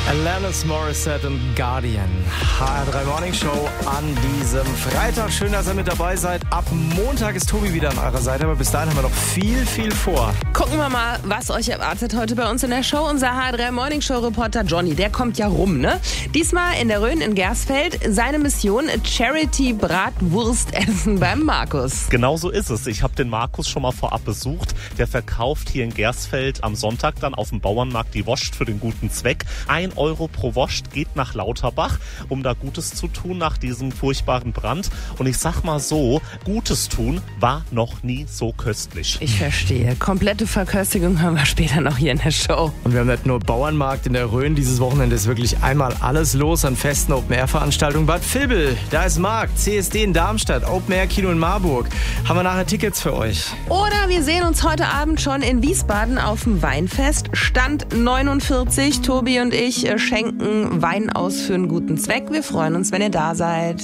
Alanis Morissette und Guardian. HR3 Morning Show an diesem Freitag. Schön, dass ihr mit dabei seid. Ab Montag ist Tobi wieder an eurer Seite, aber bis dahin haben wir noch viel vor. Gucken wir mal, was euch erwartet heute bei uns in der Show. Unser HR3 Morning Show Reporter Johnny, der kommt ja rum, ne? Diesmal in der Rhön in Gersfeld. Seine Mission, Charity-Bratwurst essen beim Markus. Genau so ist es. Ich habe den Markus schon mal vorab besucht. Der verkauft hier in Gersfeld am Sonntag dann auf dem Bauernmarkt die Wurst für den guten Zweck. 1 Euro pro Wurst geht nach Lauterbach, um da Gutes zu tun nach diesem furchtbaren Brand. Und ich sag mal so, Gutes tun war noch nie so köstlich. Ich verstehe. Komplette Verköstigung haben wir später noch hier in der Show. Und wir haben nicht nur Bauernmarkt in der Rhön. Dieses Wochenende ist wirklich einmal alles los an festen Open-Air-Veranstaltungen. Bad Vilbel, da ist Markt, CSD in Darmstadt, Open-Air-Kino in Marburg. Haben wir nachher Tickets für euch. Oder wir sehen uns heute Abend schon in Wiesbaden auf dem Weinfest. Stand 49. Tobi und ich schenken Wein aus für einen guten Zweck. Wir freuen uns, wenn ihr da seid.